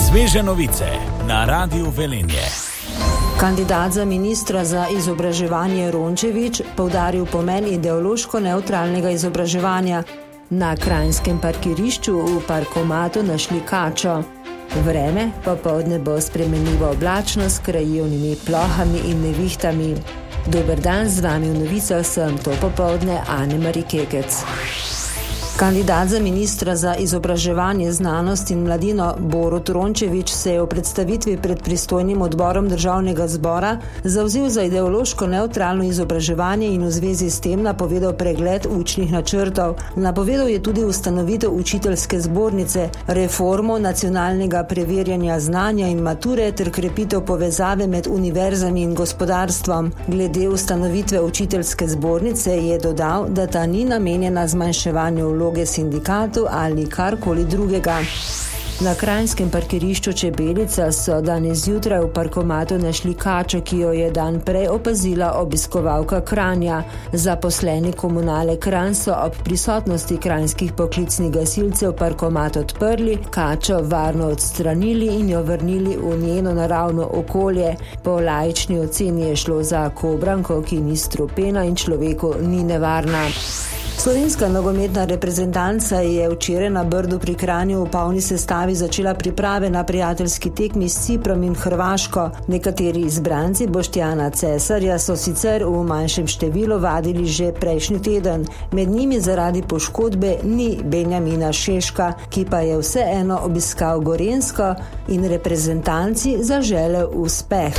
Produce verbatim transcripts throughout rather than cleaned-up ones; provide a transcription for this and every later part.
Sveže novice na Radiu Velenje. Kandidat za ministra za izobraževanje Rončević poudaril pomen ideološko nevtralnega izobraževanja. Na kranjskem parkirišču v parkomatu našli kačo. Vreme popoldne bo spremenljivo oblačno s krajevnimi plohami in nevihtami. Dober dan, z vami v novicah sem to popoldne Ane-Mari Kekec. Kandidat za ministra za izobraževanje, znanost in mladino Borut Rončević se je v predstavitvi pred pristojnim odborom državnega zbora zavzel za ideološko nevtralno izobraževanje in v zvezi s tem napovedal pregled učnih načrtov. Napovedal je tudi ustanovitev učiteljske zbornice, reformo nacionalnega preverjanja znanja in mature ter krepitev povezave med univerzami in gospodarstvom. Glede ustanovitve učiteljske zbornice je dodal, da ta ni namenjena zmanjševanju vloge sindikatu ali karkoli drugega. Na kranjskem parkirišču Čebelica so danes zjutraj v parkomatu našli kačo, ki jo je dan prej opazila obiskovalka Kranja. Zaposleni komunale Kranj so ob prisotnosti kranjskih poklicnih gasilcev parkomat odprli, kačo varno odstranili in jo vrnili v njeno naravno okolje. Po laični oceni je šlo za kobranko, ki ni strupena in človeku ni nevarna. Slovenska nogometna reprezentanca je včeraj na Brdu pri Kranju v polni sestavi začela priprave na prijateljski tekmi s Ciprom in Hrvaško. Nekateri izbranci Boštjana Cesarja so sicer v manjšem številu vadili že prejšnji teden. Med njimi zaradi poškodbe ni Benjamina Šeška, ki pa je vseeno obiskal Gorenjsko in reprezentanci zaželel uspeh.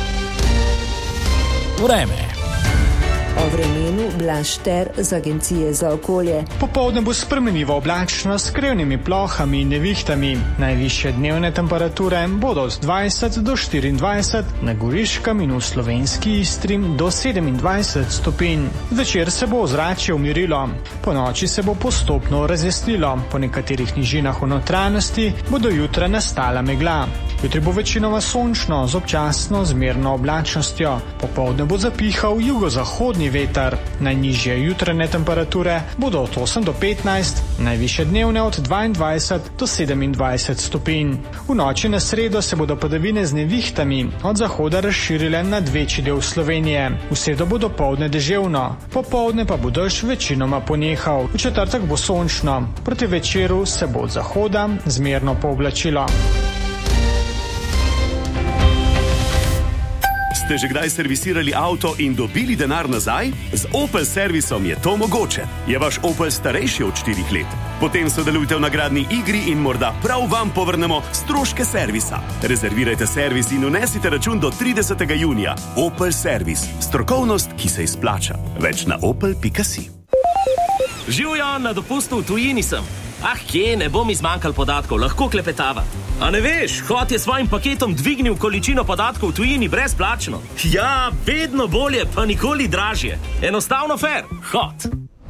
Vreme. O vremenu Blaž Šter z Agencije za okolje. Popoldne bo spremenljivo oblačno s krajevnimi plohami in nevihtami. Najvišje dnevne temperature bodo od dvajset do štiriindvajset, na Goriškem in v slovenski Istri do sedemindvajset stopinj. Zvečer se bo ozračje umirilo. Po noči se bo postopno razjasnilo. Po nekaterih nižinah v notranjosti bo do jutra nastala megla. Jutri bo večinoma sončno z občasno zmerno oblačnostjo. Popoldne bo zapihal jugozahodni veter. Najnižje jutranje temperature bodo od osem do petnajst, najvišje dnevne od dvaindvajset do sedemindvajset stopinj. V noči na sredo se bodo padavine z nevihtami od zahoda razširile nad večji del Slovenije. V sredo bo dopoldne deževno, popoldne pa bo dež večinoma ponehal. V četrtek bo sončno, proti večeru se bo od zahoda zmerno pooblačilo. Ste že kdaj servisirali avto in dobili denar nazaj? Z Opel servisom je to mogoče. Je vaš Opel starejši od štirih let? Potem sodelujte v nagradni igri in morda prav vam povrnemo stroške servisa. Rezervirajte servis in unesite račun do tridesetega junija. Opel servis. Strokovnost, ki se izplača. Več na opel pika si. Živjo, na dopustu v tujini sem. Ah, kje, ne bom izmanjkal podatkov, lahko klepetava. A ne veš, Hot je svojim paketom dvignil količino podatkov v tujini brezplačno. Ja, vedno bolje, pa nikoli dražje. Enostavno fair. Hot.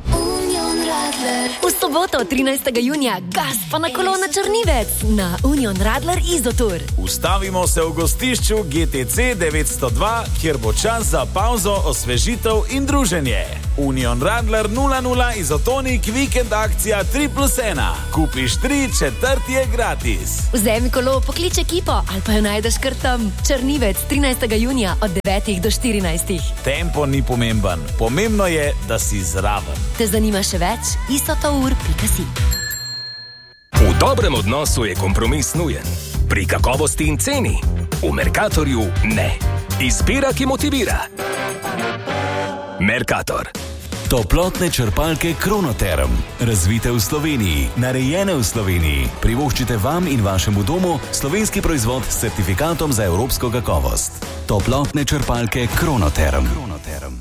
V soboto, trinajstega junija, gas pa na kolo na Črnivec na Union Radler Izotur. Ustavimo se v gostišču G T C devetsto dva, kjer bo čas za pauzo, osvežitev in druženje. Union Radler nula nula Izotonik vikend akcija tri plus ena. Kupiš tri, četrti je gratis. Vzemi kolo, poklič ekipo ali pa jo najdeš kar tam. Črnivec, trinajstega junija od devetih do štirinajstih. Tempo ni pomemben, pomembno je, da si zraven. Te zanima še več? isotour pika si. V dobrem odnosu je kompromis nujen. Pri kakovosti in ceni. V Mercatorju ne. Izbira, ki motivira. Mercator. Toplotne črpalke Kronoterm. Razvite v Sloveniji, narejene v Sloveniji. Privoščite vam in vašemu domu slovenski proizvod s certifikatom za evropsko kakovost. Toplotne črpalke Kronoterm. Kronoterm.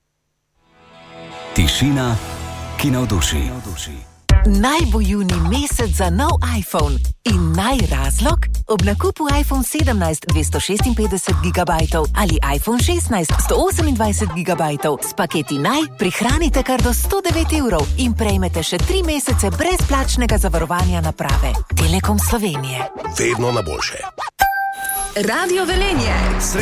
Tišina, ki navduši. Naj bo juni mesec za nov iPhone. In naj razlog? Ob nakupu iPhone sedemnajst dvesto šestinpetdeset gigabajtov ali iPhone šestnajst sto osemindvajset gigabajtov s paketi naj prihranite kar do sto devet evrov in prejmete še tri mesece brezplačnega zavarovanja naprave. Telekom Slovenije. Vedno na boljše. Radio Velenje.